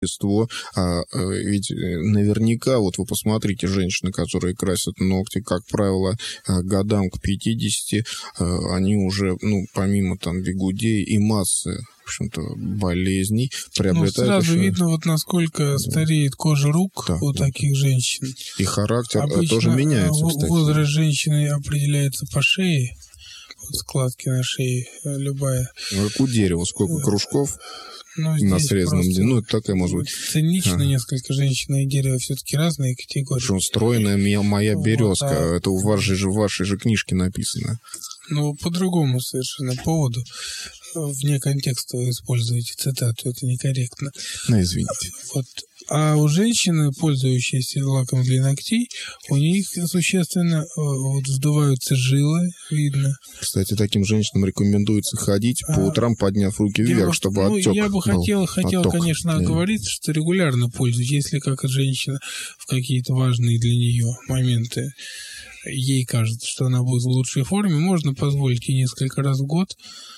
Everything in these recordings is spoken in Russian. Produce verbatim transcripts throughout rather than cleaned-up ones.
А, ведь наверняка, вот вы посмотрите, женщины, которые красят ногти, как правило, годам к пятидесяти, они уже, ну, помимо там бигудей и массы, в общем-то, болезней, приобретают... Ну, сразу еще... видно, вот насколько да. стареет кожа рук да, у да. таких женщин. И характер обычно тоже меняется, кстати. Возраст женщины определяется по шее, вот складки на шее, любая. Ну, как у дерева, сколько кружков... Ну, на срезанном деле. Ну, это такая, может быть... Цинично, а. несколько женщин и дерево все-таки разные категории. Причем стройная моя, моя березка. Вот, а... Это в вашей же, в вашей же книжке написано. Ну, по другому совершенно поводу. Вне контекста вы используете цитату. Это некорректно. Ну, извините. Вот. А у женщины, пользующейся лаком для ногтей, у них существенно вот, вздуваются жилы, видно. Кстати, таким женщинам рекомендуется ходить а, по утрам, подняв руки вверх, я, чтобы ну, отек Я бы хотел, хотел отток. конечно, оговориться, что регулярно пользуюсь. Если как женщина в какие-то важные для нее моменты ей кажется, что она будет в лучшей форме, можно позволить ей несколько раз в год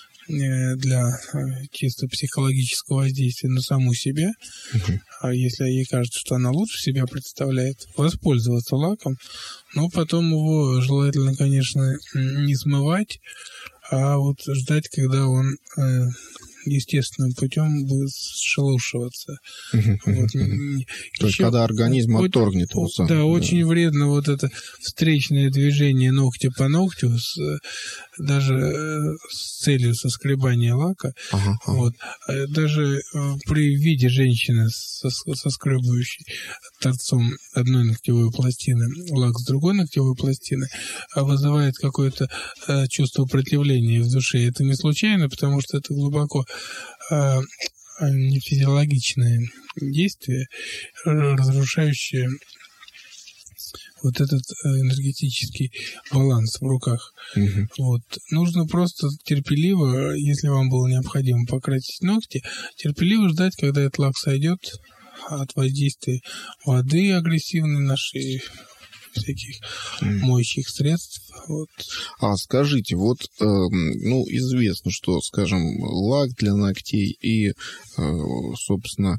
для чисто психологического воздействия на саму себя, uh-huh. а если ей кажется, что она лучше себя представляет, воспользоваться лаком, но потом его желательно, конечно, не смывать, а вот ждать, когда он э, естественным путем будет сшелушиваться. Uh-huh. Вот. То есть, когда организм от, отторгнет его сам. Да, да, очень вредно вот это встречное движение ногтя по ногтю, с, даже э, с целью соскребания лака. Uh-huh. Вот. Даже э, при виде женщины, со, соскребывающей торцом одной ногтевой пластины лак с другой ногтевой пластины, вызывает какое-то э, чувство противления в душе. Это не случайно, потому что это глубоко э, физиологичное действие, разрушающее вот этот энергетический баланс в руках. Угу. Вот. Нужно просто терпеливо, если вам было необходимо покрасить ногти, терпеливо ждать, когда этот лак сойдет от воздействия воды агрессивной нашей, всяких mm. моющих средств. Вот. А скажите, вот, э, ну, известно, что, скажем, лак для ногтей и, э, собственно,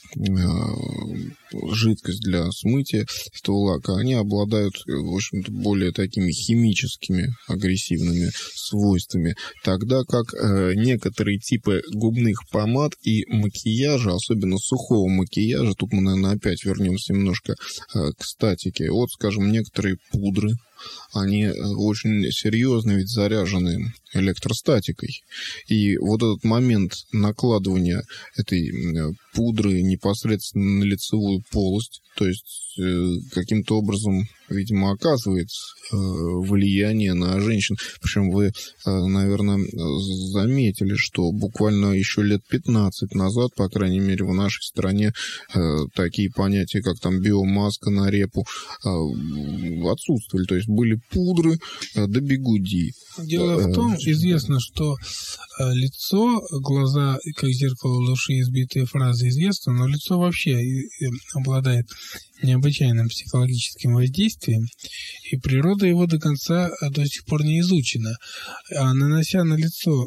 жидкость для смытия этого лака, они обладают, в общем-то, более такими химическими агрессивными свойствами, тогда как э, некоторые типы губных помад и макияжа, особенно сухого макияжа, тут мы, наверное, опять вернемся немножко э, к статике. Вот, скажем, некоторые пудры, они очень серьезно ведь заряжены электростатикой. И вот этот момент накладывания этой пудры непосредственно на лицевую полость, то есть э, каким-то образом, видимо, оказывает э, влияние на женщин. Причем вы, э, наверное, заметили, что буквально еще лет пятнадцать назад, по крайней мере, в нашей стране э, такие понятия, как там биомаска на репу, э, отсутствовали. То есть были пудры э, да бигуди. Дело в том, известно, что э, лицо, глаза, как зеркало души, избитые фразы известны, но лицо вообще обладает необычайным психологическим воздействием, и природа его до конца до сих пор не изучена. А нанося на лицо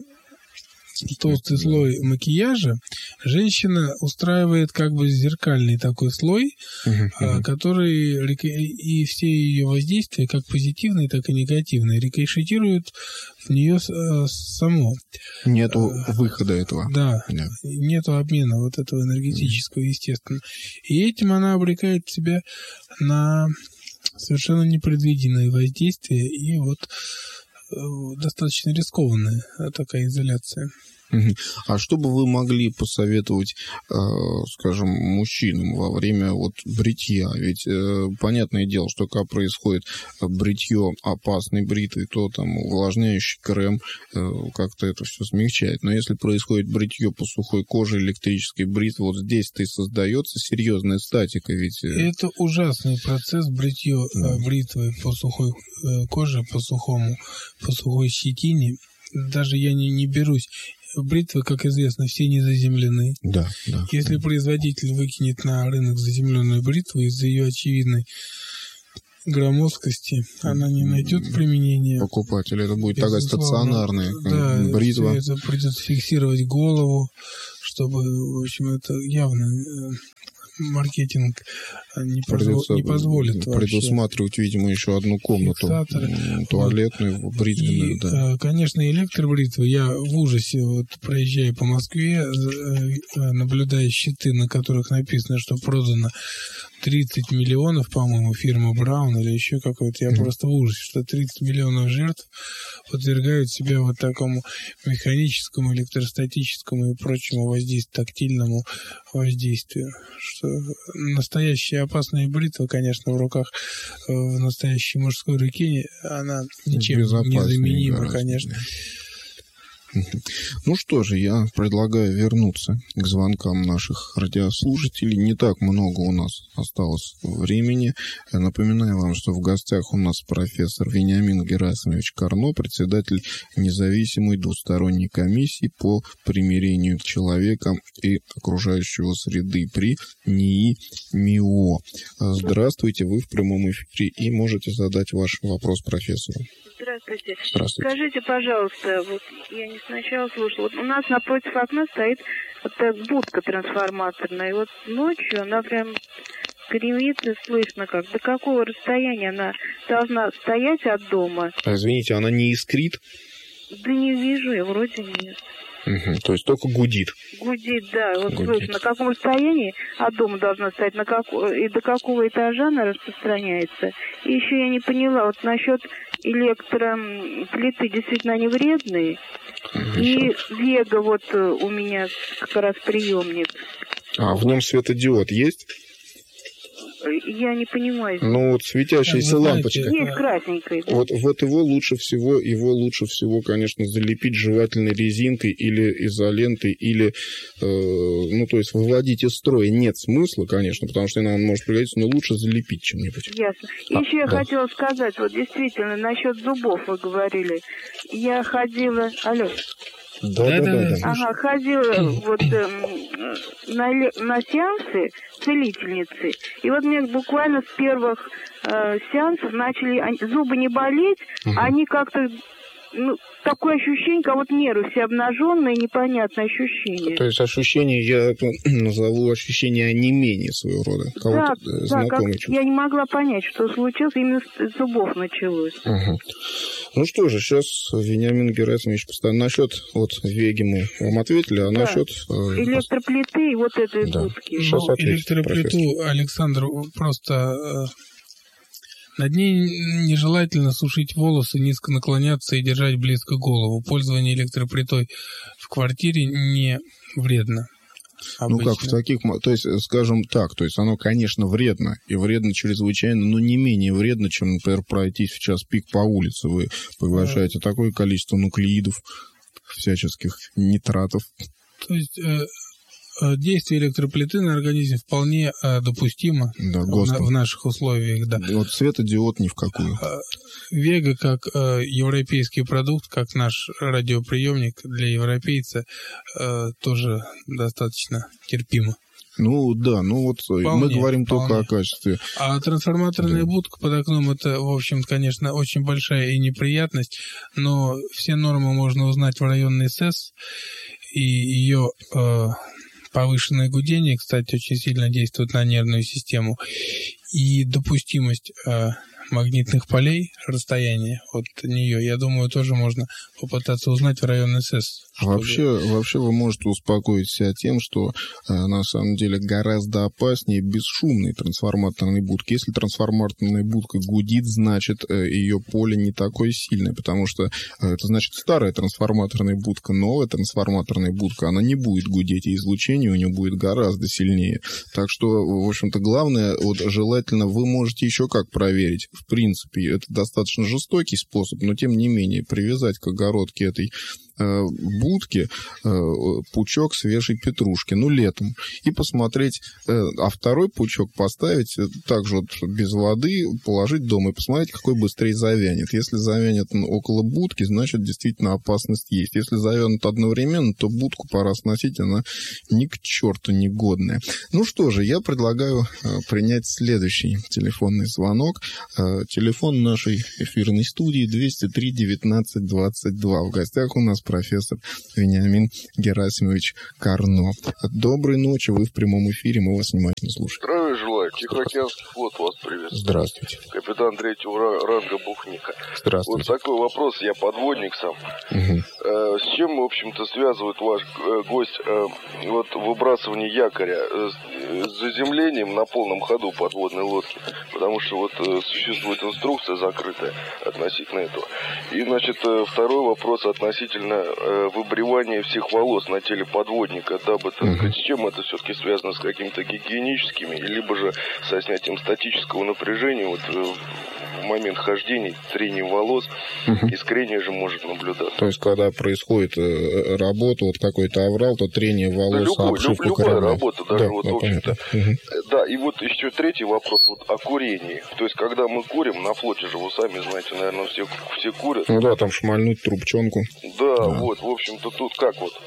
толстый слой макияжа, женщина устраивает как бы зеркальный такой слой, uh-huh. который и все ее воздействия, как позитивные, так и негативные, рикошетируют в нее само. Нету выхода этого. Да, yeah. Нету обмена вот этого энергетического, uh-huh. естественно. И этим она обрекает себя на совершенно непредвиденные воздействия, и вот достаточно рискованная такая изоляция. А что бы вы могли посоветовать, скажем, мужчинам во время вот бритья? Ведь понятное дело, что когда происходит бритье опасной бритвой, то там увлажняющий крем как-то это все смягчает. Но если происходит бритье по сухой коже, электрической бритвы, вот здесь-то и создается серьезная статика. Ведь... Это ужасный процесс бритье да. бритвы по сухой коже, по сухому, по сухой щетине. Даже я не, не берусь. Бритвы, как известно, все не заземлены. Да, да. Если производитель выкинет на рынок заземленную бритву из-за ее очевидной громоздкости она не найдет применения. Покупатель, это будет такая стационарная да, бритва. Это придется фиксировать голову, чтобы, в общем, это явно маркетинг не, позво... не позволит предусматривать, вообще. Видимо, еще одну комнату, фиксаторы. Туалетную, бритвенную. И, да. Конечно, электробритвы. Я в ужасе, вот, проезжая по Москве, наблюдая щиты, на которых написано, что продано тридцать миллионов, по-моему, фирма Браун или еще какой-то. Я mm-hmm. просто в ужасе, что тридцать миллионов жертв подвергают себя вот такому механическому, электростатическому и прочему воздействию, тактильному воздействию. Что настоящая опасная бритва, конечно, в руках, в настоящей мужской руке, она ничем не заменима, конечно. Ну что же, я предлагаю вернуться к звонкам наших радиослушателей. Не так много у нас осталось времени. Я напоминаю вам, что в гостях у нас профессор Вениамин Герасимович Карно, председатель независимой двусторонней комиссии по примирению человека и окружающего среды при НИИ МИО. Здравствуйте, вы в прямом эфире и можете задать ваш вопрос профессору. Здравствуйте. Здравствуйте. Скажите, пожалуйста, вот я не сначала слушала, вот у нас напротив окна стоит вот эта будка трансформаторная, и вот ночью она прям гремит и слышно как. До какого расстояния она должна стоять от дома? А, извините, она не искрит? Да не вижу, я вроде нет. Угу, то есть только гудит. Гудит, да. Вот гудит. Слышно, на каком расстоянии от дома должна стоять, на как... и до какого этажа она распространяется. И еще я не поняла, вот насчет электроплиты, действительно они вредные. Угу, и Вега, вот у меня как раз приемник. А в нем светодиод есть? Я не понимаю. Ну, вот светящаяся лампочка. Есть красненькая. Да? Вот, вот его лучше всего, его лучше всего, конечно, залепить жевательной резинкой или изолентой, или, э, ну, то есть, выводить из строя нет смысла, конечно, потому что он может пригодиться, но лучше залепить чем-нибудь. Ясно. А, еще я да. хотела сказать, вот действительно, насчет зубов вы говорили. Я ходила... Алло. Да, да, да, да, да. Ага, ходила вот э, на, на сеансы целительницы, и вот мне буквально с первых э, сеансов начали они, зубы не болеть, угу. Они как-то, ну, такое ощущение, как вот нервы все обнаженные, непонятное ощущение. То есть ощущение, я это назову ощущение онемения своего рода. Да, да, как я не могла понять, что случилось, именно с зубов началось. Угу. Ну что же, сейчас Вениамин Герасимович постоянно насчет вот Веги мы вам ответили, а да. насчет... электроплиты и вот этой да. будки. Сейчас ну, электроплиту, профессор. Александр, просто... Над ней нежелательно сушить волосы, низко наклоняться и держать близко голову. Пользование электроплитой в квартире не вредно. Обычно. Ну как в таких, то есть, скажем так, то есть оно, конечно, вредно, и вредно чрезвычайно, но не менее вредно, чем, например, пройти сейчас пик по улице. Вы поглощаете да. такое количество нуклеидов, всяческих нитратов. То есть... Действие электроплиты на организм вполне э, допустимо да, в, на, в наших условиях. Да. Вот светодиод ни в какую. Вега как э, европейский продукт, как наш радиоприемник для европейца, э, тоже достаточно терпимо. Ну да, ну вот вполне, мы говорим вполне. Только о качестве. А трансформаторная да. будка под окном, это, в общем, конечно, очень большая и неприятность, но все нормы можно узнать в районной СЭС, и ее... Э, повышенное гудение, кстати, очень сильно действует на нервную систему. И допустимость э, магнитных полей, расстояние от нее, я думаю, тоже можно попытаться узнать в районной СЭС. Вообще, вообще вы можете успокоить себя тем, что э, на самом деле гораздо опаснее бесшумной трансформаторной будки. Если трансформаторная будка гудит, значит э, ее поле не такое сильное, потому что э, это значит старая трансформаторная будка, новая трансформаторная будка, она не будет гудеть, и излучение у нее будет гораздо сильнее. Так что, в общем-то, главное, вот желательно вы можете еще как проверить. В принципе, это достаточно жестокий способ, но тем не менее привязать к огородке этой э, будке э, пучок свежей петрушки, ну, летом, и посмотреть, э, а второй пучок поставить э, также вот без воды, положить дома и посмотреть, какой быстрее завянет. Если завянет около будки, значит, действительно опасность есть. Если завянет одновременно, то будку пора сносить, она ни к черту не годная. Ну что же, я предлагаю э, принять следующий телефонный звонок. Э, телефон нашей эфирной студии двести три девятнадцать двадцать два. В гостях у нас профессор Вениамин Герасимович Карно. Доброй ночи, вы в прямом эфире, мы вас внимательно слушаем. Здравия желаю, Тихоокеанский флот вас приветствует. Здравствуйте. Капитан третьего ранга Бухника. Здравствуйте. Вот такой вопрос, я подводник сам. Угу. Э, с чем, в общем-то, связывает ваш э, гость э, вот выбрасывание якоря э, с заземлением на полном ходу подводной лодки? Потому что вот э, существует инструкция закрытая относительно этого. И, значит, э, второй вопрос относительно э, выбривания всех волос на теле подводника, дабы, так угу. сказать, с чем это все-таки связано, с какими-то гигиеническими, либо же со снятием статического напряжения вот э, в момент хождения, трения волос, угу. искрение же может наблюдаться. То есть, когда происходит э, работа, вот какой-то аврал, то трение волос, да, любой, обшивку люб, любая корабля. работа, даже да, вот, да, в общем-то. Угу. Да, и вот еще третий вопрос вот о курении. То есть, когда мы курим, на флоте же, вы сами знаете, наверное, все, все курят. Ну да, там шмальнуть трубчонку. Да, да, вот, в общем-то, тут как вот...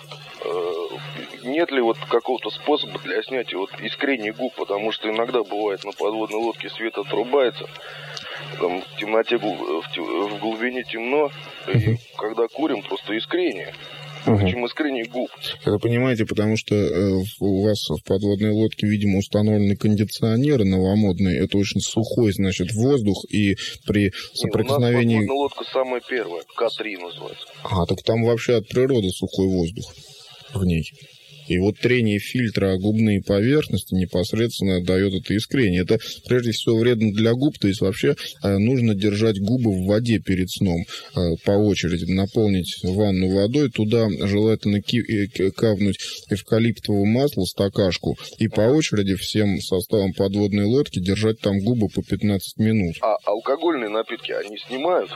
Нет ли вот какого-то способа для снятия вот искрения губ, потому что иногда бывает на подводной лодке свет отрубается, там в темноте, в, в глубине темно, uh-huh. и когда курим, просто искрение. Uh-huh. Чем искрение губ. Это понимаете, потому что э, у вас в подводной лодке, видимо, установлены кондиционеры новомодные. Это очень сухой, значит, воздух, и при соприкосновении... У нас подводная лодка самая первая, К три называется. А, так там вообще от природы сухой воздух в ней. И вот трение фильтра о губные поверхности непосредственно дает это искрение. Это, прежде всего, вредно для губ, то есть вообще э, нужно держать губы в воде перед сном э, по очереди, наполнить ванну водой, туда желательно ки- кавнуть эвкалиптового масла, стакашку, и по очереди всем составом подводной лодки держать там губы по пятнадцать минут. А алкогольные напитки, они снимают?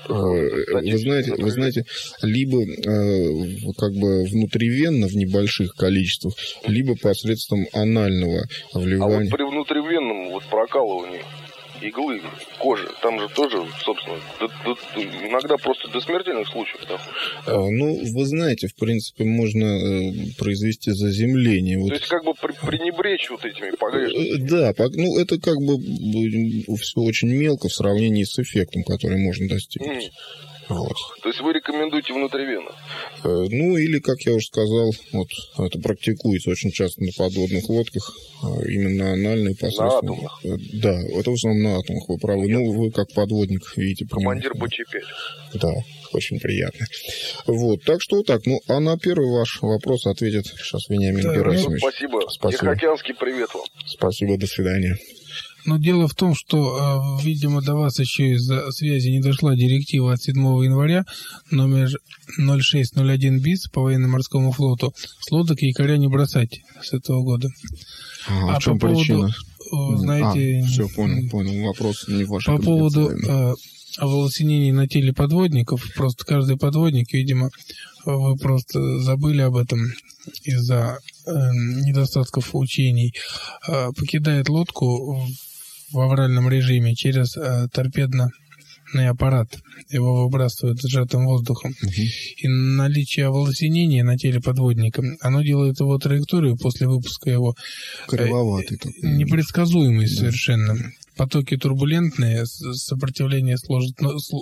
Вы знаете, вы знаете, либо э, как бы внутривенно в небольших количествах, либо посредством анального вливания. А вот при внутривенном вот прокалывании иглы кожи, там же тоже, собственно, до, до, иногда просто до смертельных случаев. Да? А, ну, вы знаете, в принципе, можно э, произвести заземление. То вот. есть, как бы при, пренебречь вот этими погрешностями. Да, ну, это как бы все очень мелко в сравнении с эффектом, который можно достигнуть. Mm. Вот. То есть вы рекомендуете внутривенно? Э, ну, или, как я уже сказал, вот это практикуется очень часто на подводных лодках, именно анальные посредством. На атомах? Э, да, это в основном на атомах, вы правы. Нет. Ну, вы как подводник видите. Командир Бэ Че пять. Да, очень приятно. Вот, так что вот так. Ну, а на первый ваш вопрос ответит сейчас Вениамин да, Герасимович. Ну, спасибо. Спасибо. Тихоокеанский привет вам. Спасибо, до свидания. Но дело в том, что, видимо, до вас еще из-за связи не дошла директива от седьмого января номер ноль шесть ноль один БИС по военно-морскому флоту с лодок якоря не бросать с этого года. А, а в чем по причина? Поводу, знаете, а, все, понял, понял. Вопрос не ваш. По поводу э, волосинений на теле подводников, просто каждый подводник, видимо, вы просто забыли об этом из-за э, недостатков учений, э, покидает лодку в авральном режиме через э, торпедный аппарат. Его выбрасывают сжатым воздухом. Uh-huh. И наличие волосинения на теле подводника, оно делает его траекторию после выпуска его кривоватой, э, непредсказуемой да. совершенно. Потоки турбулентные, сопротивление сложит,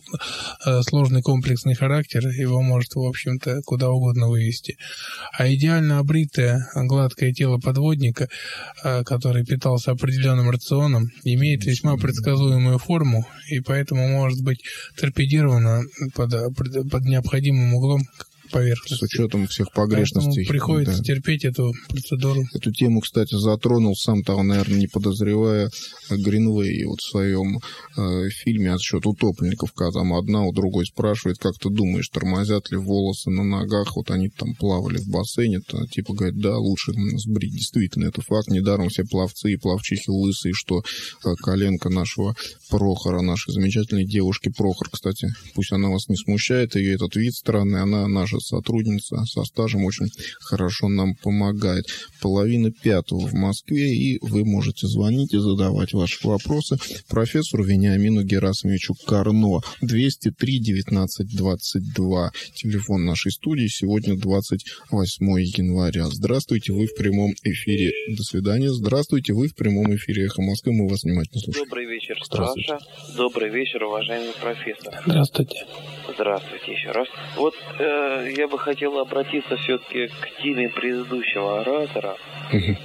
сложный комплексный характер, его может, в общем-то, куда угодно вывести. А идеально обритое, гладкое тело подводника, который питался определенным рационом, имеет весьма предсказуемую форму, и поэтому может быть торпедировано под, под необходимым углом поверхности. С учетом всех погрешностей. Поэтому приходится да. терпеть эту процедуру. Эту тему, кстати, затронул, сам того, наверное, не подозревая, Гринвей вот в своем э, фильме «Отсчет утопленников», когда там одна у другой спрашивает, как ты думаешь, тормозят ли волосы на ногах, вот они там плавали в бассейне, то, типа говорит, да, лучше сбрить. Действительно, это факт. Недаром все пловцы и пловчихи лысые, что э, коленка нашего Прохора, нашей замечательной девушки Прохор, кстати, пусть она вас не смущает, ее этот вид странный, она наша сотрудница со стажем очень хорошо нам помогает. Половина пятого в Москве, и вы можете звонить и задавать ваши вопросы профессору Вениамину Герасимовичу Карно. двести три девятнадцать двадцать два. Телефон нашей студии. Сегодня двадцать восьмое января. Здравствуйте, вы в прямом эфире. До свидания. Здравствуйте, вы в прямом эфире «Эхо Москвы». Мы вас внимательно слушаем. Добрый вечер, Саша. Добрый вечер, уважаемый профессор. Здравствуйте. Здравствуйте еще раз. Вот э, я бы хотел обратиться все-таки к теме предыдущего оратора. Угу.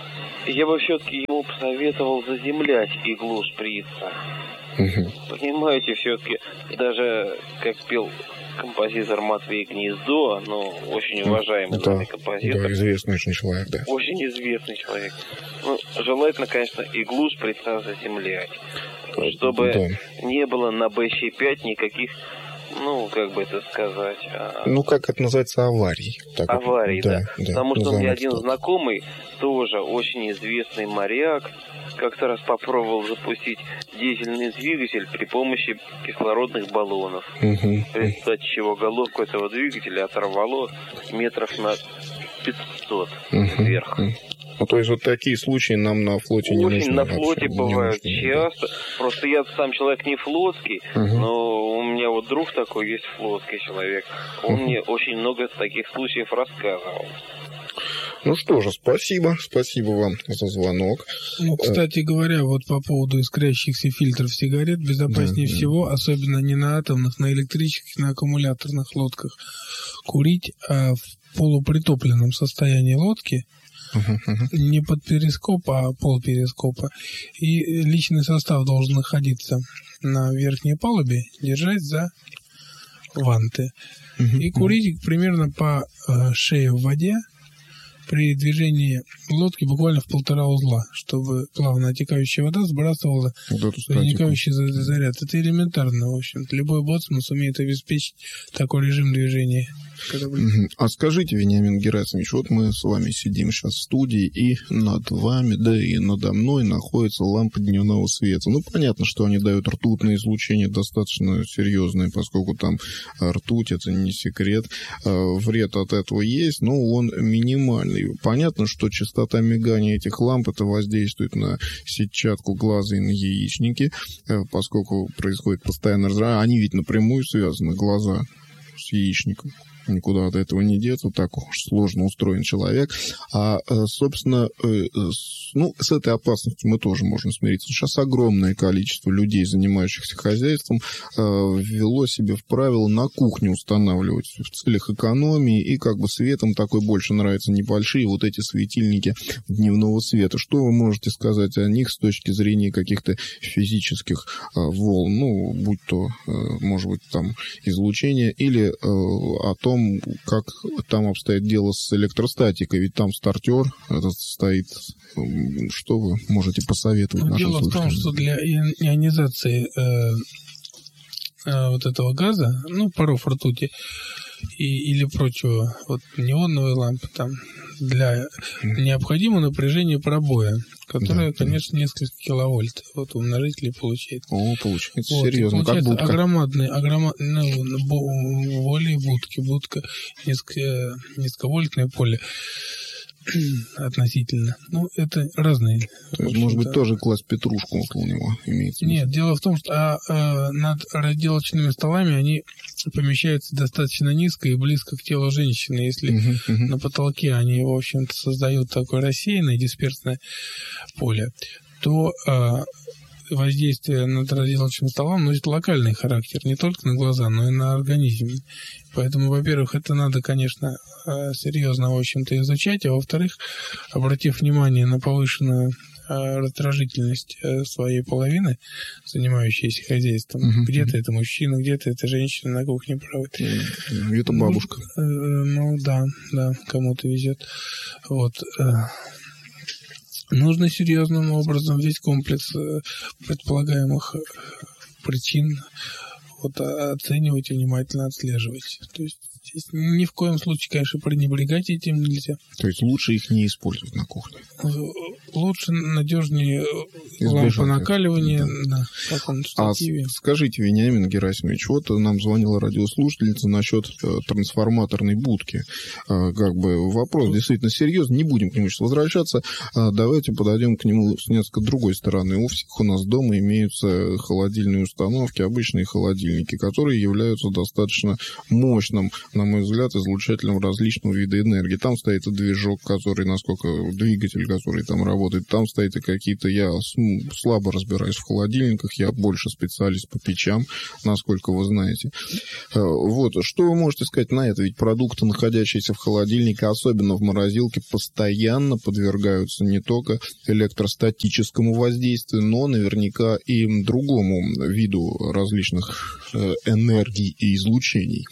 Я бы все-таки ему посоветовал заземлять иглу шприца. Угу. Понимаете, все-таки даже, как пел композитор Матвей Гнездо, ну, очень уважаемый да, композитор. Да, известный очень человек, да. Очень известный человек. Ну, желательно, конечно, иглу шприца заземлять, чтобы да. не было на бэ щэ пять никаких, ну, как бы это сказать... Ну, как это называется, аварий. Так аварий, да, да. да. Потому что у меня один так. знакомый, тоже очень известный моряк, как-то раз попробовал запустить дизельный двигатель при помощи кислородных баллонов. Угу. В результате чего головку этого двигателя оторвало метров на пятьсот угу. вверх. Ну, то есть вот такие случаи нам на флоте не нужны. Очень на флоте вообще, бывают нужны, часто. Да. Просто я сам человек не флотский, угу. но у меня вот друг такой есть флотский человек. Он угу. мне очень много таких случаев рассказывал. Ну что же, спасибо. Спасибо вам за звонок. Ну, кстати говоря, вот по поводу искрящихся фильтров сигарет, безопаснее да, всего, да. особенно не на атомных, на электрических, на аккумуляторных лодках, курить а в полупритопленном состоянии лодки, uh-huh, uh-huh. не под перископ, а полперископа. И личный состав должен находиться на верхней палубе, держать за ванты. Uh-huh, и курить uh-huh. примерно по э, шее в воде, при движении лодки буквально в полтора узла, чтобы плавно отекающая вода сбрасывала возникающий заряд. Это элементарно, в общем-то. Любой боцман сумеет обеспечить такой режим движения корабля. А скажите, Вениамин Герасимович, вот мы с вами сидим сейчас в студии, и над вами, да и надо мной находится лампа дневного света. Ну, понятно, что они дают ртутное излучение достаточно серьезное, поскольку там ртуть, это не секрет. Вред от этого есть, но он минимальный. Понятно, что частота мигания этих ламп это воздействует на сетчатку глаза и на яичники, поскольку происходит постоянно разрыв. Они ведь напрямую связаны, глаза с яичником. Никуда от этого не деться, так уж сложно устроен человек. А, собственно, ну, с этой опасностью мы тоже можем смириться. Сейчас огромное количество людей, занимающихся хозяйством, ввело себе в правило на кухне устанавливать в целях экономии, и как бы светом такой больше нравятся небольшие вот эти светильники дневного света. Что вы можете сказать о них с точки зрения каких-то физических волн? Ну, будь то, может быть, там излучение, или о том, как там обстоит дело с электростатикой, ведь там стартер этот стоит. Что вы можете посоветовать ну, нашим дело слушателям? в том, что для ионизации э, э, вот этого газа, ну, паров ртути и, или прочего, вот неоновые лампы там, для необходимо напряжение пробоя, которое, да, конечно, да. несколько киловольт. Вот умножитель получает. О, получается вот, серьезно, как будка. Огромадный, огромадный, ну, более будки, будка, низко, низковольтное поле относительно. Ну, это разные. То есть, может быть, тоже класть петрушку около него имеется? Нет, дело в том, что а, а, над разделочными столами они помещаются достаточно низко и близко к телу женщины. Если uh-huh, uh-huh. на потолке они, в общем-то, создают такое рассеянное дисперсное поле, то а, воздействие над разделочным столом носит локальный характер, не только на глаза, но и на организм. Поэтому, во-первых, это надо, конечно, серьезно, в общем-то, изучать, а во-вторых, обратив внимание на повышенную раздражительность своей половины, занимающейся хозяйством. Uh-huh. Где-то это мужчина, где-то это женщина на кухне проводит. Где-то бабушка. Ну, ну да, да, кому-то везет. Вот. Нужно серьезным образом весь комплекс предполагаемых причин вот, оценивать и внимательно отслеживать. То есть Здесь ни в коем случае, конечно, пренебрегать этим нельзя. То есть лучше их не использовать на кухне? Лучше, надежнее лампа накаливания да. на таком штативе. А скажите, Вениамин Герасимович, вот нам звонила радиослушательница насчет э, трансформаторной будки. Э, как бы вопрос действительно серьезный, не будем к нему сейчас возвращаться. А давайте подойдем к нему с несколько другой стороны. У всех у нас дома имеются холодильные установки, обычные холодильники, которые являются достаточно мощным, на мой взгляд, излучателем различного вида энергии. Там стоит и движок, который, насколько двигатель, который там работает, там стоит и какие-то, я слабо разбираюсь в холодильниках, я больше специалист по печам, насколько вы знаете. Вот, что вы можете сказать на это? Ведь продукты, находящиеся в холодильнике, особенно в морозилке, постоянно подвергаются не только электростатическому воздействию, но наверняка и другому виду различных энергий и излучений.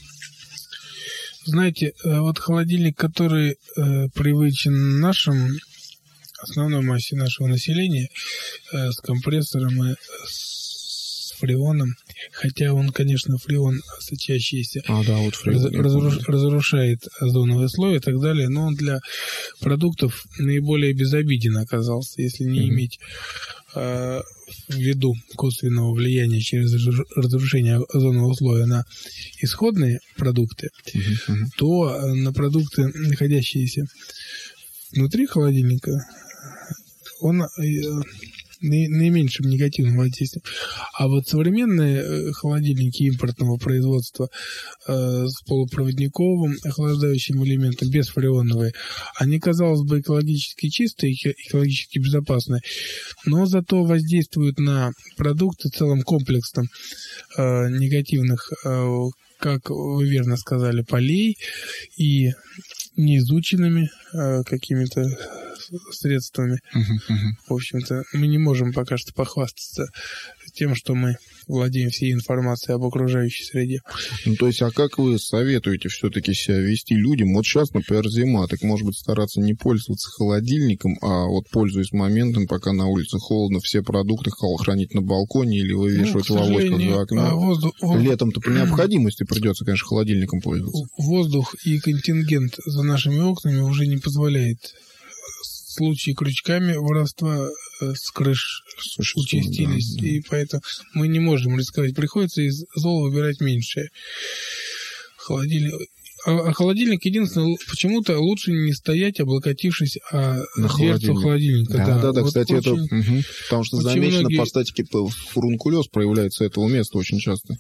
Знаете, вот холодильник, который э, привычен нашим, основной массе нашего населения, э, с компрессором и с фреоном, хотя он, конечно, фреон, сочащийся, а, да, вот фреон, разруш, разрушает озоновый слой и так далее, но он для продуктов наиболее безобиден оказался, если не mm-hmm. иметь э, в виду косвенного влияния через разрушение озонового слоя на исходные продукты, uh-huh. то на продукты, находящиеся внутри холодильника, он наименьшим негативным воздействием. А вот современные холодильники импортного производства э, с полупроводниковым охлаждающим элементом, бесфреоновые, они, казалось бы, экологически чистые, экологически безопасные, но зато воздействуют на продукты целым комплексом э, негативных, э, как вы верно сказали, полей и неизученными э, какими-то средствами. Uh-huh, uh-huh. В общем-то, мы не можем пока что похвастаться тем, что мы владеем всей информацией об окружающей среде. Ну, то есть, а как вы советуете все-таки себя вести людям? Вот сейчас, например, зима, так, может быть, стараться не пользоваться холодильником, а вот, пользуясь моментом, пока на улице холодно, все продукты хранить на балконе или вывешивать ну, в авоськах за окном. Воздух... Летом-то по необходимости придется, конечно, холодильником пользоваться. Воздух и контингент за нашими окнами уже не позволяет. Случаи крючками воровства с крыш участились, да, да. И поэтому мы не можем рисковать. Приходится из зол выбирать меньшее. Холодильник... А, а холодильник, единственное, почему-то лучше не стоять, облокотившись о на дверцу холодильник. холодильника. Да, да, да, да, вот кстати, очень, это... Угу. Потому что замечено многие... по статике фурункулез проявляется этого места очень часто.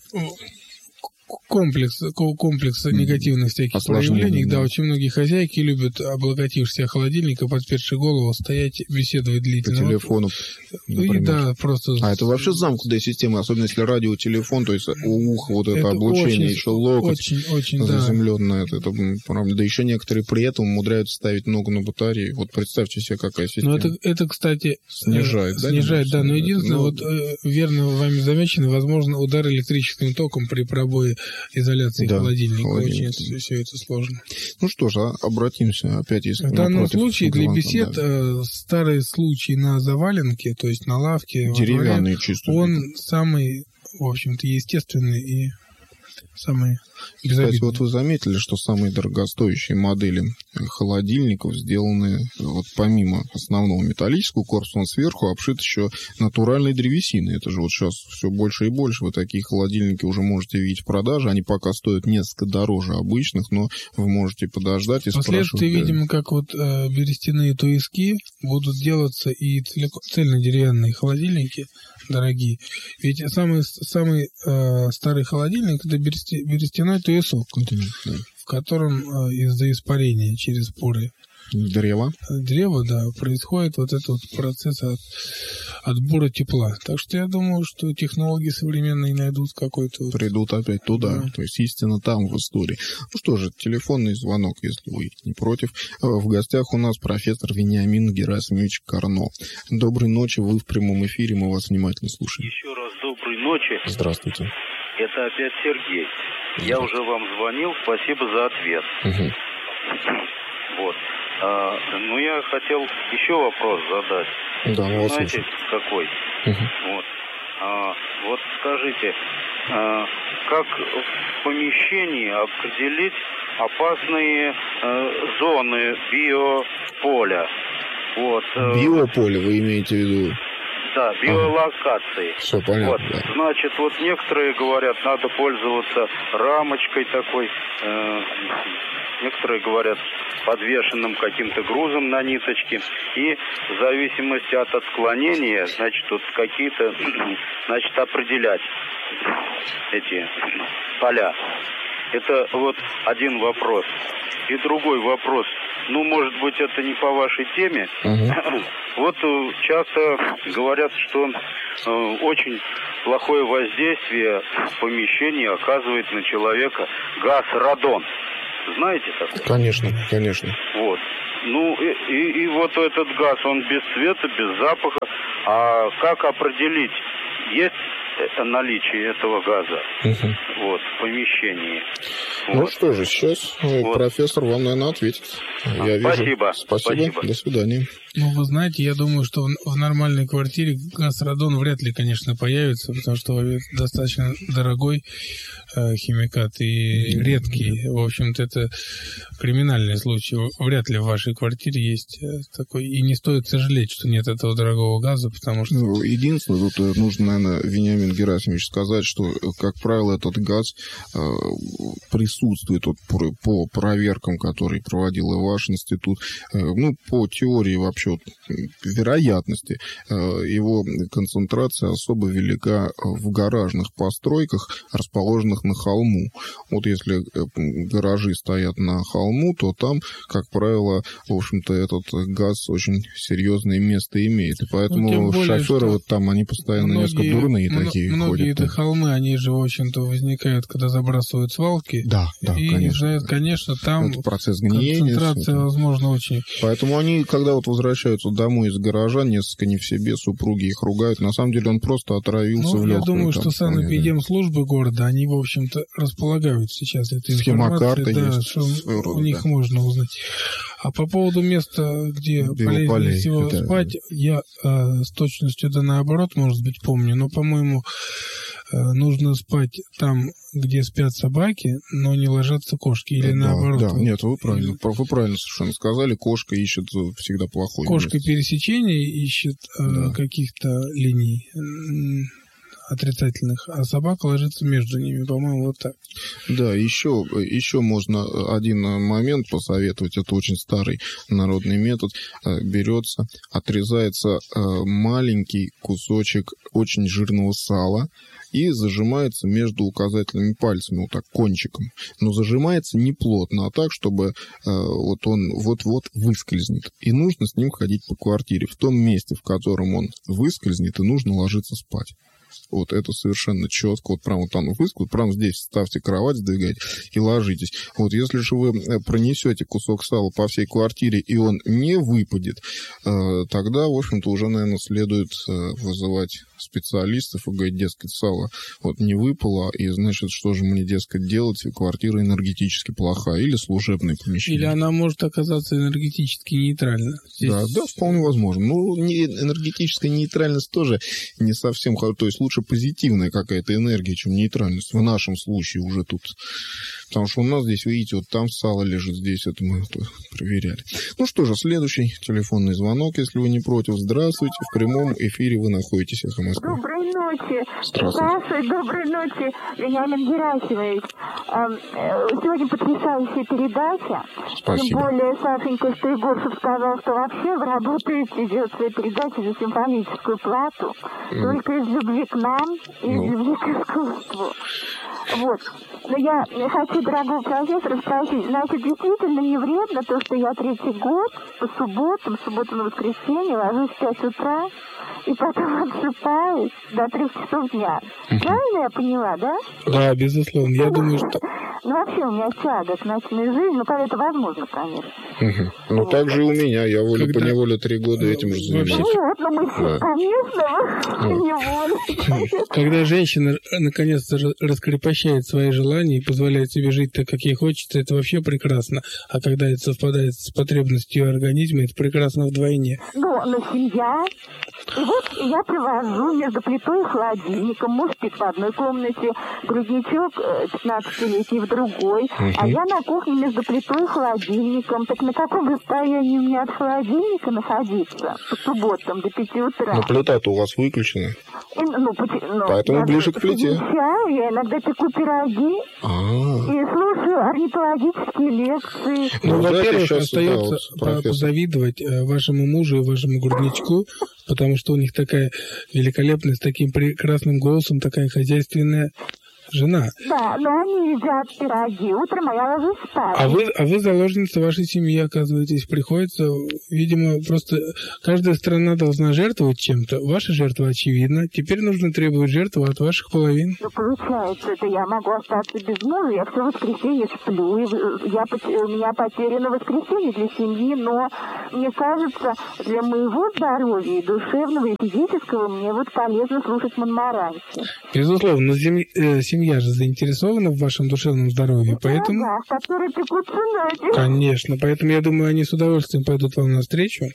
Комплекс, комплекс негативных всяких проявлений. Да, да, очень многие хозяйки любят, облокотившись о холодильника, подперши голову, стоять, беседовать длительно. По телефону, и, да, просто... А это вообще замкнутая система, особенно если радиотелефон, то есть у уха вот это, это облучение, очень, еще локоть очень, очень, заземленное. Да. Это, это, да еще некоторые при этом умудряются ставить ногу на батарею. Вот представьте себе, какая система. Ну, это, это, кстати... Снижает, да? Снижает, да, но единственное, ну, вот верно вами замечено, возможно, удар электрическим током при пробое изоляции да, холодильника. холодильника. Очень все это сложно. Ну что ж, а обратимся опять, если... В данном случае для бесед да. старый случай на заваленке, то есть на лавке, деревянный чисто. Он самый, в общем-то, естественный и самый безобидный. Кстати, вот вы заметили, что самые дорогостоящие модели холодильников сделаны вот помимо основного металлического корпуса, он сверху обшит еще натуральной древесиной. Это же вот сейчас все больше и больше. Вы такие холодильники уже можете видеть в продаже. Они пока стоят несколько дороже обычных, но вы можете подождать и спрашивать. Впоследствии, видимо, как вот э, берестяные туиски будут делаться и целиком, цельнодеревянные холодильники дорогие. Ведь самый, самый э, старый холодильник — это берести, берестяной туесок, да. в котором э, из-за испарения через поры древа. Древо, да, происходит вот этот вот процесс от, отбора тепла. Так что я думаю, что технологии современные найдут какой-то... Вот... Придут опять туда. Да. То есть истина там, в истории. Ну что же, телефонный звонок, если вы не против. В гостях у нас профессор Вениамин Герасимович Карно. Доброй ночи, вы в прямом эфире, мы вас внимательно слушаем. Еще раз доброй ночи. Здравствуйте. Это опять Сергей. Я уже вам звонил, спасибо за ответ. Угу. Вот. А, ну, я хотел еще вопрос задать. Да, ну, знаете, слушаю. какой? Угу. Вот. А, А, вот скажите, а, как в помещении определить опасные а, зоны биополя? Вот. Биополе вы имеете в виду? Да, биолокации. Ага. Все понятно. Вот. Да. Значит, вот некоторые говорят, надо пользоваться рамочкой такой, э, некоторые говорят, подвешенным каким-то грузом на ниточке. И в зависимости от отклонения, значит, вот какие-то, значит, определять эти поля. Это вот один вопрос. И другой вопрос. Ну, может быть, это не по вашей теме. Uh-huh. Вот часто говорят, что э, очень плохое воздействие в помещении оказывает на человека газ радон. Знаете такое? Конечно, конечно. Вот. Ну, и, и, и вот этот газ, он без цвета, без запаха. А как определить, есть наличие этого газа uh-huh. вот, в помещении? Ну вот. что же, сейчас вот. профессор вам, наверное, ответит. А, Я спасибо. Вижу. Спасибо. Спасибо. До свидания. Ну, вы знаете, я думаю, что в, в нормальной квартире газ радон вряд ли, конечно, появится, потому что достаточно дорогой э, химикат и редкий. В общем-то, это криминальный случай. Вряд ли в вашей квартире есть такой. И не стоит сожалеть, что нет этого дорогого газа, потому что... Ну, единственное, тут нужно, наверное, Вениамин Герасимович сказать, что, как правило, этот газ э, присутствует вот, по, по проверкам, которые проводил и ваш институт, э, ну, по теории вообще вот, вероятности, э, его концентрация особо велика в гаражных постройках, расположенных на холму. Вот если э, гаражи стоят на холму, то там, как правило, в общем-то, этот газ очень серьезное место имеет. И поэтому ну, более, шоферы вот там, они постоянно многие, несколько дурные такие ходят. Многие это холмы, они же, в общем-то, возникают, когда забрасывают свалки. Да, да, и, конечно. И, конечно, там это процесс гниения. Концентрация, возможно, очень... Поэтому они, когда вот возвращаются домой из гаража, несколько не в себе, супруги их ругают. На самом деле он просто отравился ну, в легкую. Я думаю, там, что санэпидемслужбы города, они, в общем-то, располагают сейчас этой информацией. Да, есть, что рода, у них да. можно узнать. А по поводу места, где полезнее всего это... спать, я э, с точностью да наоборот, может быть, помню, но, по-моему, э, нужно спать там, где спят собаки, но не ложатся кошки, или да, наоборот. Да, вот. Нет, вы правильно, вы правильно совершенно сказали, кошка ищет всегда плохой Кошка место. пересечения ищет э, да. каких-то линий отрицательных, а собака ложится между ними, по-моему, вот так. Да, еще, еще можно один момент посоветовать, это очень старый народный метод. Берется, отрезается маленький кусочек очень жирного сала и зажимается между указательными пальцами, вот так, кончиком. Но зажимается не плотно, а так, чтобы вот он вот-вот выскользнет. И нужно с ним ходить по квартире. В том месте, в котором он выскользнет, и нужно ложиться спать. Вот это совершенно четко. Вот прямо вот там выскочит, прямо здесь ставьте кровать, сдвигайте и ложитесь. Вот если же вы пронесете кусок сала по всей квартире, и он не выпадет, тогда, в общем-то, уже, наверное, следует вызывать специалистов и говорить, дескать, сало вот не выпало, и, значит, что же мне, дескать, делать? Квартира энергетически плохая или служебное помещение. Или она может оказаться энергетически нейтральна. Здесь... Да, да, вполне возможно. Ну, энергетическая нейтральность тоже не совсем... То есть лучше позитивная какая-то энергия, чем нейтральность. В нашем случае уже тут... Потому что у нас здесь, видите, вот там сало лежит, здесь это мы это проверяли. Ну что же, следующий телефонный звонок, если вы не против. Здравствуйте, в прямом эфире вы находитесь. Доброй ночи. Здравствуйте. Здравствуйте, доброй ночи, Вениамин Герасимович. Сегодня потрясающая передача. Спасибо. Тем более Сашенька Стригорцев сказал, что вообще вы работаете, делать свои передачи за симфоническую плату. Mm. Только из любви к нам и из mm. любви к искусству. Вот. Но я хочу, дорогой профессор, спросить, значит, действительно не вредно то, что я третий год по субботам, субботу на воскресенье ложусь в пять утра и потом отсыпаюсь до трех часов дня. Правильно я поняла, да? Да, безусловно. Я думаю, что... Ну, вообще у меня тяга к ночной жизни, ну, когда это возможно, конечно. Угу. Ну, вот. Так же и у меня. Я волей-поневоле три года этим же занимаюсь. Вот, ну, мы все, конечно, неволей. Когда женщина наконец-то раскрепощает свои желания и позволяет себе жить так, как ей хочется, это вообще прекрасно. А когда это совпадает с потребностью организма, это прекрасно вдвойне. Ну, но семья... И вот я привожу между плитой и холодильником. Муж спит в одной комнате, грудничок пятнадцатилетний в другой. Uh-huh. А я на кухне между плитой и холодильником. Так на каком расстоянии у меня от холодильника находиться по субботам до пяти утра? Но плита-то у вас выключена. И, ну, ну, поэтому я ближе к плите. Замечаю, я иногда пеку пироги А-а-а. и слушаю орнитологические лекции. Ну, во-первых, остается да, вот позавидовать вашему мужу и вашему грудничку, потому что у них такая великолепная, с таким прекрасным голосом, такая хозяйственная жена. Да, но они едят пироги. Утром я ложусь спать. А вы, а вы заложница вашей семьи, оказываетесь. Приходится, видимо, просто каждая страна должна жертвовать чем-то. Ваша жертва очевидна. Теперь нужно требовать жертву от ваших половин. Ну, получается, это я могу остаться без мужа. Я все воскресенье сплю. И я, у меня потеряно воскресенье для семьи, но мне кажется, для моего здоровья, и душевного, и физического, мне вот полезно слушать Монмаранси. Безусловно, но земли, э, семья же заинтересована в вашем душевном здоровье, поэтому... Да, которые текут ценой. Конечно, поэтому я думаю, они с удовольствием пойдут вам навстречу.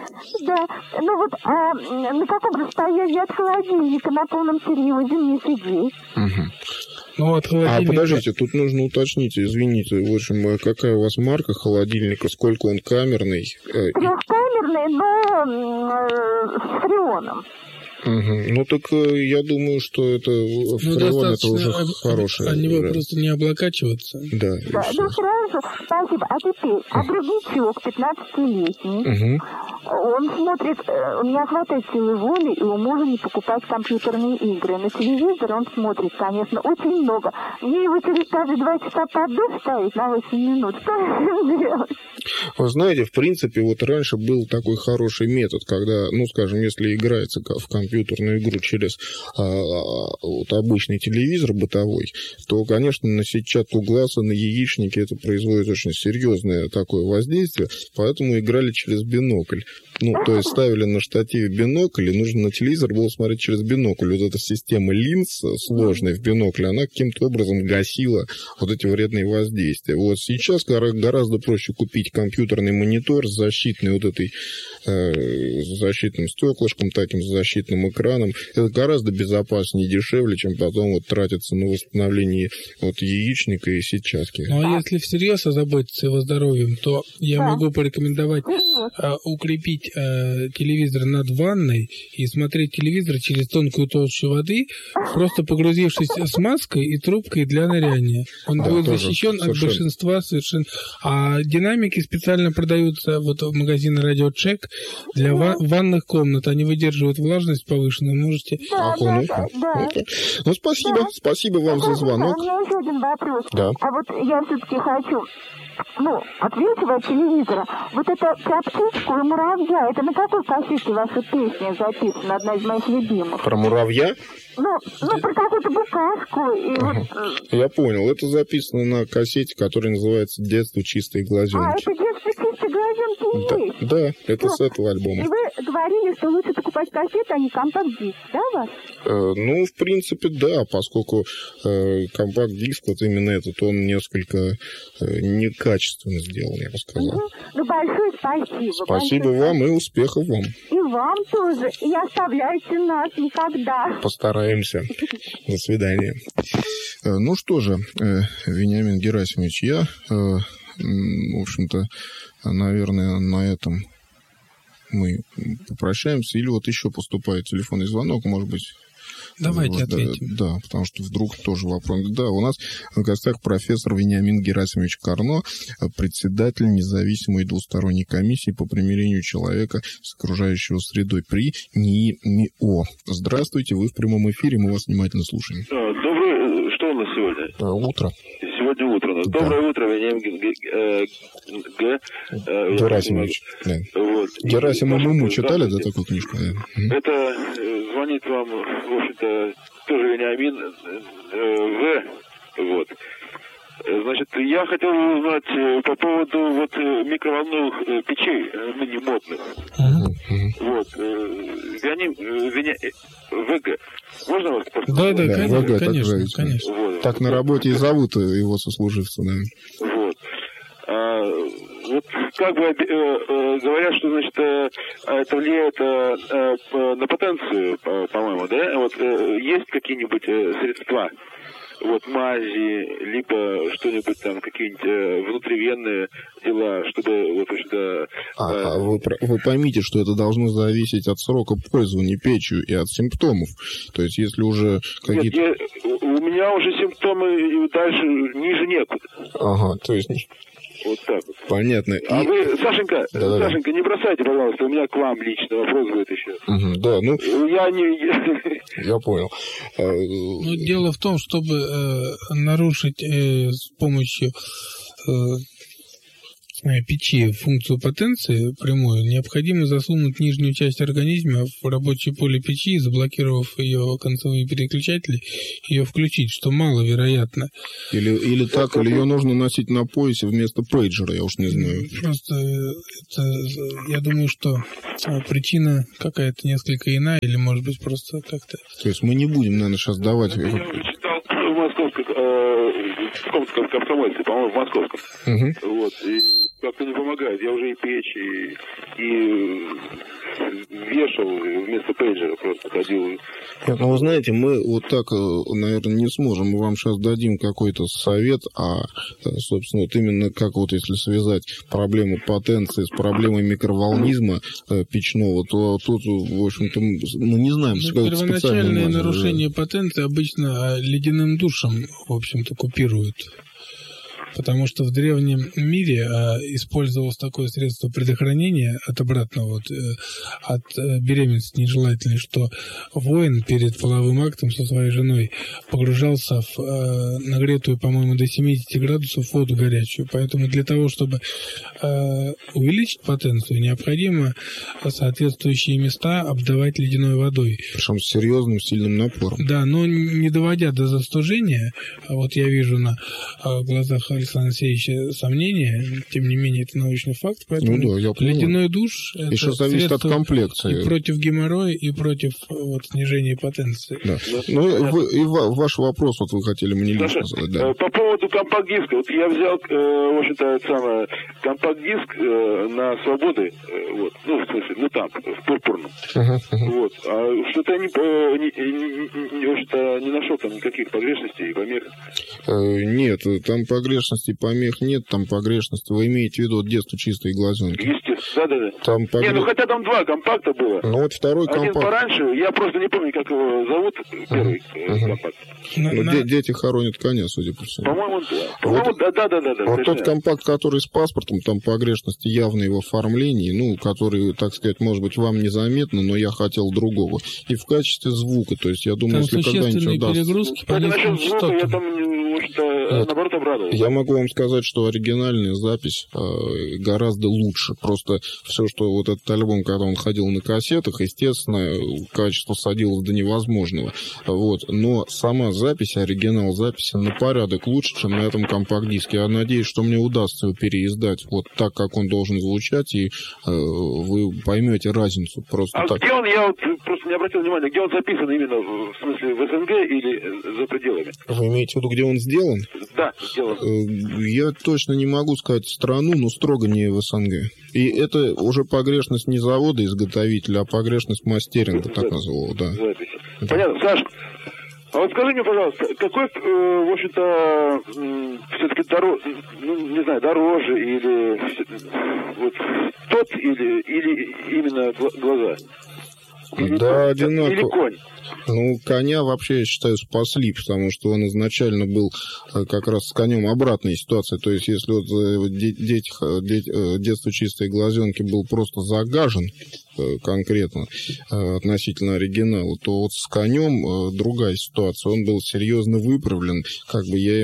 Да, ну вот, а на каком расстоянии от холодильника на полном серьезе мне сидеть? Угу. Ну, от холодильника... А подождите, тут нужно уточнить, извините, в общем, какая у вас марка холодильника, сколько он камерный? Трехкамерный, но с фреоном. Угу. Ну, так я думаю, что это ну, фреон, это уже об, хорошее. От него да. Просто не облокачиваться. Да, да ну, хорошо, спасибо. А теперь, а грудничок пятнадцатилетний, угу. он смотрит, у меня хватает силы воли, и у мужа не покупать компьютерные игры. На телевизор он смотрит, конечно, очень много. Мне его через каждые два часа под душ ставить на восемь минут. Что же делать? Вы знаете, в принципе, вот раньше был такой хороший метод, когда, ну, скажем, если играется в компьютер, компьютерную игру через а, вот, обычный телевизор бытовой, то, конечно, на сетчатку глаза, на яичнике это производит очень серьезное такое воздействие, поэтому играли через бинокль. Ну, то есть ставили на штативе бинокль, и нужно на телевизор было смотреть через бинокль. Вот эта система линз сложная в бинокле, она каким-то образом гасила вот эти вредные воздействия. Вот сейчас гораздо проще купить компьютерный монитор с защитной вот этой, э, с защитным стеклышком, таким с защитным экраном. Это гораздо безопаснее и дешевле, чем потом вот тратиться на восстановление вот яичника и сетчатки. Ну, а если всерьез озаботиться его здоровьем, то я могу порекомендовать э, укрепить телевизор над ванной и смотреть телевизор через тонкую толщу воды, просто погрузившись с маской и трубкой для ныряния. Он да, будет защищен совершенно. От большинства совершенно. А динамики специально продаются вот в магазине Радиочек для ва- ванных комнат. Они выдерживают влажность повышенную. Можете... Да, да, да, да. Ну, спасибо. Да. Спасибо вам за звонок. У меня еще один вопрос. Да. А вот я все-таки хочу... Ну, ответьте от телевизора. Вот это про птичку и муравья, это на какой кассете ваша песня записана, одна из моих любимых? Про муравья? Ну, ну про какую-то букашку. И ага. вот... Я понял. Это записано на кассете, которая называется «Детство чистой глазенки». А, это «Детство чистой глазенки» и есть? Да, да, это ну, с этого альбома. И вы говорили, что лучше покупать кассеты, а не компакт-диск, да, вас? Э, ну, в принципе, да, поскольку э, компакт-диск, вот именно этот, он несколько э, некачественно сделан, я бы сказал. Угу. Ну, большое спасибо. Спасибо большое вам и успехов вам. И вам тоже. И оставляйте нас никогда. Постараемся. До свидания. Ну что же, Вениамин Герасимович, я, в общем-то, наверное, на этом мы попрощаемся. Или вот еще поступает телефонный звонок, может быть... Давайте вот, ответим. Да, да, потому что вдруг тоже вопрос. Да, у нас в гостях профессор Вениамин Герасимович Карно, председатель независимой двусторонней комиссии по примирению человека с окружающей средой при НИИ-МИО. Здравствуйте, вы в прямом эфире, мы вас внимательно слушаем. Доброе... Что у нас сегодня? Утро. Сегодня утро у нас. Да. Доброе утро, Вениамин Герасимович. Да. Вот. Герасима Муму читали, да, такую книжку? Да. Это звонит вам, в общем-то, тоже Вениамин В. Вот. Значит, я хотел узнать по поводу вот микроволновых печей, ныне модных. Uh-huh. Вот. Вяним, вяня, ВГ. Можно вас спросить? Да, да, да, конечно, ВГ, конечно, так, конечно. Вот. Так на работе и зовут его сослуживца, да. Вот. А, вот как бы э, э, говорят, что, значит, э, это влияет э, э, на потенцию, по- по-моему, да? Вот э, есть какие-нибудь э, средства? Вот мази, либо что-нибудь там, какие-нибудь э, внутривенные дела, чтобы вот что-то... Э... А, а вы, вы поймите, что это должно зависеть от срока пользования печью и от симптомов. То есть, если уже какие-то... Нет, я, у меня уже симптомы дальше ниже некуда. Ага, то есть... Вот так вот. Понятно. А и... вы, Сашенька, Да-да-да. Сашенька, не бросайте, пожалуйста, у меня к вам лично вопрос будет еще. Угу, да, ну... Я не... Я понял. Ну, дело в том, чтобы э, нарушить э, с помощью э, печи функцию потенции прямую, необходимо засунуть нижнюю часть организма в рабочее поле печи, заблокировав ее концевые переключатели, ее включить, что маловероятно. Или, или так, или ее нужно носить на поясе вместо пейджера, я уж не знаю. Просто это, я думаю, что причина какая-то несколько иная, или, может быть, просто как-то... То есть мы не будем, наверное, сейчас давать... Я уже читал в московском, э, в каком-то комсомольце, по-моему, в московском. Угу. Вот, и как-то не помогает. Я уже и печь, и, и вешал вместо пейджера, просто ходил. Нет, ну, вы знаете, мы вот так, наверное, не сможем. Мы вам сейчас дадим какой-то совет, а, собственно, вот именно как вот если связать проблему потенции с проблемой микроволнизма э, печного, то тут, в общем-то, мы не знаем, ну, первоначальное нарушение потенции обычно ледяным душем, в общем-то, купируют. Потому что в древнем мире а, использовалось такое средство предохранения от обратного, вот, э, от э, беременности нежелательной, что воин перед половым актом со своей женой погружался в э, нагретую, по-моему, до семидесяти градусов воду горячую. Поэтому для того, чтобы э, увеличить потенцию, необходимо соответствующие места обдавать ледяной водой. Причем с серьезным, сильным напором. Да, но не доводя до застужения, вот я вижу на э, глазах Александра Алексеевича сомнения, тем не менее, это научный факт, поэтому ну, да, я ледяной душ это еще зависит от комплекции. И против геморроя, и против вот, снижения потенции. Да. Ну, вы, и ваш вопрос, вот вы хотели мне лично задать. Да. По поводу компакт-диска, вот я взял, в общем-то, самое, компакт-диск на свободы, вот, ну, в смысле, ну там, в пурпурном. Uh-huh, uh-huh. Вот. А что-то я не, не, не, не, не нашел там никаких погрешностей и помех. Uh, нет, там погрешностей помех нет, там погрешности. Вы имеете в виду детство чистой глазенки? Естественно, да-да-да. Там погр... Не, ну хотя там два компакта было. Ну вот второй Один компакт. пораньше, я просто не помню, как его зовут, первый uh-huh. компакт. Ну, на... де- дети хоронят коня, судя по всему. По-моему, да. По-моему, вот, да-да-да. Вот точно. Тот компакт, который с паспортом, там погрешности явные в оформлении, ну, который, так сказать, может быть, вам незаметно, но я хотел другого. И в качестве звука, то есть я думаю, там если когда-нибудь удастся... перегрузки по низким частотам. Я там, может, наоборот, обрадовался. Я могу вам сказать, что оригинальная запись э, гораздо лучше. Просто все, что вот этот альбом, когда он ходил на кассетах, естественно, качество садилось до невозможного. Вот. Но сама запись, оригинал записи на порядок лучше, чем на этом компакт-диске. Я надеюсь, что мне удастся его переиздать вот так, как он должен звучать, и э, вы поймете разницу. Просто а так. Где он, я вот просто не обратил внимания, где он записан именно, в смысле, в СНГ или за пределами? Вы имеете в виду, где он сделан? Да, сделан. Я точно не могу сказать страну, но строго не в СНГ. И это уже погрешность не завода-изготовителя, а погрешность мастеринга, так называл, да. Записи. Понятно. Саш, а вот скажи мне, пожалуйста, какой, э, в общем-то, э, все-таки дороже, ну, не знаю, дороже или вот тот или, или именно глаза? Или да, конь, одинаково. Или конь? Ну, коня вообще, я считаю, спасли, потому что он изначально был как раз с конем обратная ситуация. То есть, если вот дети, дети, детство чистой глазенки был просто загажен конкретно относительно оригинала, то вот с конем другая ситуация. Он был серьезно выправлен, как бы я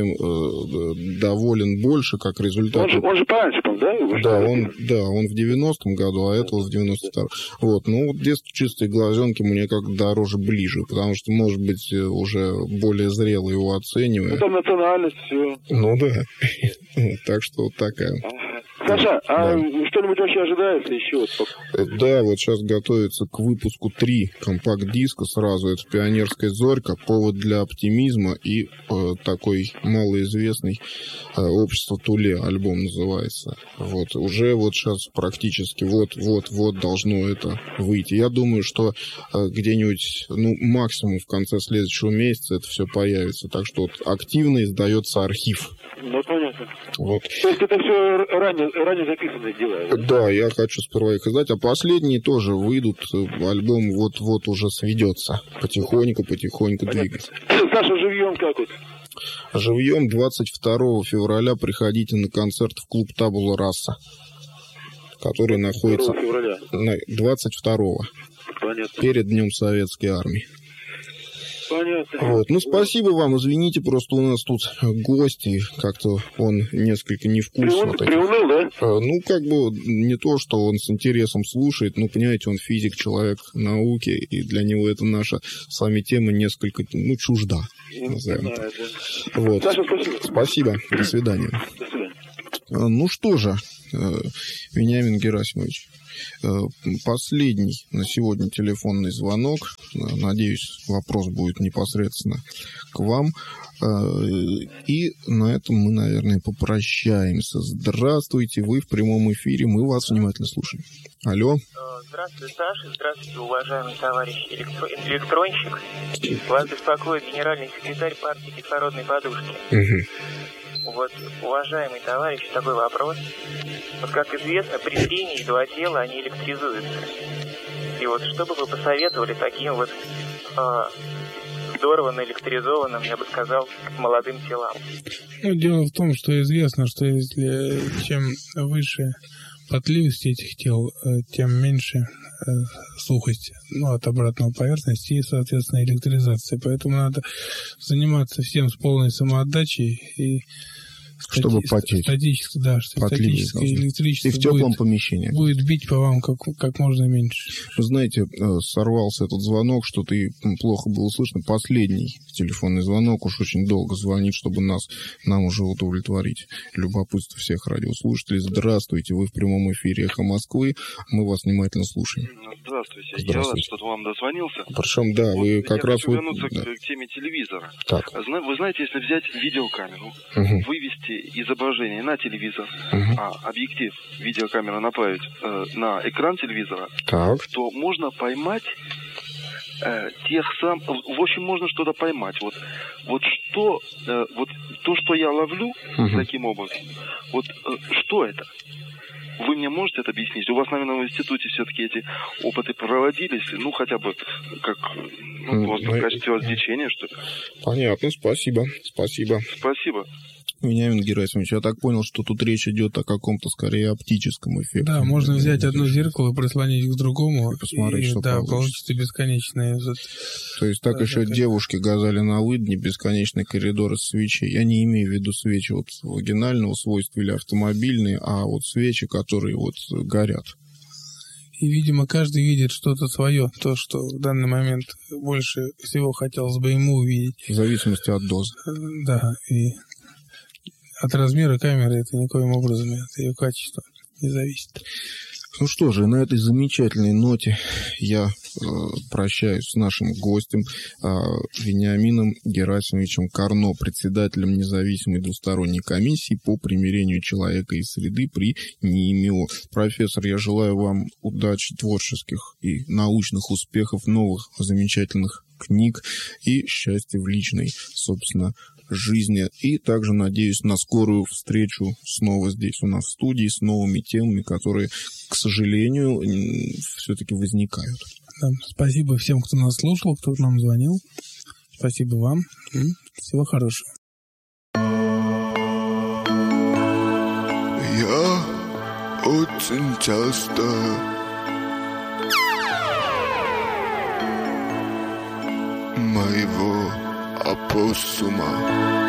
им доволен больше, как результат. Он же, он же пораньше, да? Да, он, да, он в девяностом году, а это в девяносто втором. Вот, ну, вот детство чистой глазенки мне как дороже ближе, потому что, может быть, уже более зрелый его оцениваю. Ну, там национальность, все. Ну, да. Так что вот такая. Саша, а что-нибудь вообще ожидается еще? Да, вот сейчас готовится к выпуску три компакт-диска сразу. Это «Пионерская зорька», «Повод для оптимизма» и э, такой малоизвестный э, «Общество Туле» альбом называется. Вот, уже вот сейчас практически вот-вот-вот должно это выйти. Я думаю, что э, где-нибудь, ну, максимум в конце следующего месяца это все появится. Так что вот активно издается архив. Ну, понятно. Вот. То есть это все ранее, ранее записанное дело? Да, я хочу сперва их издать, а последние тоже выйдут. Альбом вот-вот уже сведется. Потихоньку-потихоньку двигаться. Саша, живьем как вот? Живьем двадцать второго февраля приходите на концерт в клуб «Табула Раса», который находится февраля. На двадцать второго. Понятно. Перед Днем Советской Армии. Понятно. Вот. Ну, спасибо вам. Извините, просто у нас тут гости. Как-то он несколько невкусно. Приун, приуныл, да? Ну, как бы не то, что он с интересом слушает. Ну, понимаете, он физик, человек науки. И для него это наша с вами тема несколько, ну, чужда. Назовем так. Вот. Саша, спасибо. Спасибо. До свидания. До свидания. Ну что же, Вениамин Герасимович, последний на сегодня телефонный звонок. Надеюсь, вопрос будет непосредственно к вам. И на этом мы, наверное, попрощаемся. Здравствуйте, вы в прямом эфире, мы вас внимательно слушаем. Алло. Здравствуйте, Саша. Здравствуйте, уважаемый товарищ электро... электронщик. Вас беспокоит генеральный секретарь партии кислородной подушки. Угу. Вот, уважаемый товарищ, такой вопрос. Вот, как известно, при трении два тела, они электризуются. И вот, что бы вы посоветовали таким вот э, здорово наэлектризованным, я бы сказал, молодым телам? Ну, дело в том, что известно, что если чем выше потливость этих тел, тем меньше э, сухость, ну, от обратного поверхности и, соответственно, электризация. Поэтому надо заниматься всем с полной самоотдачей и чтобы стати- потеть. Статическое, да, что статическое электричество и в теплом будет, помещении. Будет бить по вам как, как можно меньше. Вы знаете, сорвался этот звонок, что-то и плохо было слышно. Последний телефонный звонок уж очень долго звонит, чтобы нас, нам уже удовлетворить любопытство всех радиослушателей. Здравствуйте, вы в прямом эфире «Эхо Москвы». Мы вас внимательно слушаем. Здравствуйте. Здравствуйте. Я рад, что вам дозвонился. Причем, да, вот вы как я раз... хочу Вы... вернуться Да. к, к теме телевизора. Так. Вы знаете, если взять видеокамеру, Угу. вывести изображение на телевизор, Угу. а объектив видеокамеры направить э, на экран телевизора, Так. то можно поймать э, тех сам... В общем, можно что-то поймать. Вот, вот что... Э, вот то, что я ловлю Угу. таким образом, вот э, что это? Вы мне можете это объяснить? У вас, наверное, в институте все-таки эти опыты проводились, ну, хотя бы как, ну, просто в качестве развлечения, что ли? Понятно, спасибо. Спасибо. Спасибо. Вениамин Герасимович, я так понял, что тут речь идет о каком-то, скорее, оптическом эффекте. Да, можно взять одно зеркало, прислонить к другому, и посмотреть, и, что да, получится. получится бесконечное. То есть так да, еще да, девушки газали на выдне бесконечный коридор из свечей. Я не имею в виду свечи вот вагинального свойства или автомобильные, а вот свечи, которые вот горят. И, видимо, каждый видит что-то свое, то, что в данный момент больше всего хотелось бы ему увидеть. В зависимости от дозы. Да, и от размера камеры это никоим образом, от ее качества не зависит. Ну что же, на этой замечательной ноте я э, прощаюсь с нашим гостем э, Вениамином Герасимовичем Карно, председателем независимой двусторонней комиссии по примирению человека и среды при НИИМИО. Профессор, я желаю вам удачи, творческих и научных успехов, новых замечательных книг и счастья в личной, собственно, жизни. И также надеюсь на скорую встречу снова здесь у нас в студии с новыми темами, которые, к сожалению, все-таки возникают. Да, спасибо всем, кто нас слушал, кто нам звонил. Спасибо вам. Всего хорошего. Я очень часто моего опоссума